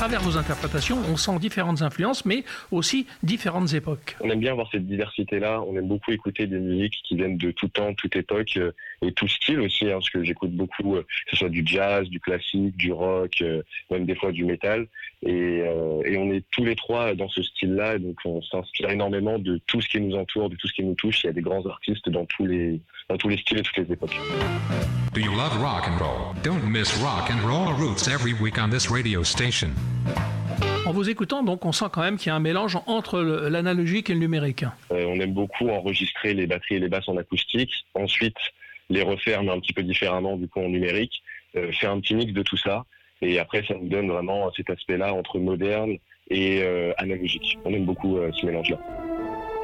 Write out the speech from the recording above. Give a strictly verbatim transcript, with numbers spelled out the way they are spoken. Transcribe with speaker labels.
Speaker 1: travers vos interprétations, on sent différentes influences, mais aussi différentes époques.
Speaker 2: On aime bien avoir cette diversité-là. On aime beaucoup écouter des musiques qui viennent de tout temps, toute époque, euh, et tout style aussi, hein, parce que j'écoute beaucoup, euh, que ce soit du jazz, du classique, du rock, euh, même des fois du métal. Et, euh, et on est tous les trois dans ce style-là, et donc on s'inspire énormément de tout ce qui nous entoure, de tout ce qui nous touche. Il y a des grands artistes dans tous les, dans tous les styles et toutes les époques.
Speaker 3: Do you love rock and roll? Don't miss Rock and Roll Roots every week on this radio station.
Speaker 1: En vous écoutant, donc, on sent quand même qu'il y a un mélange entre le, l'analogique et le numérique.
Speaker 2: Euh, on aime beaucoup enregistrer les batteries et les basses en acoustique, ensuite les refaire mais un petit peu différemment du coup en numérique, euh, faire un petit mix de tout ça, et après ça nous donne vraiment cet aspect-là entre moderne et euh, analogique. On aime beaucoup euh, ce mélange-là.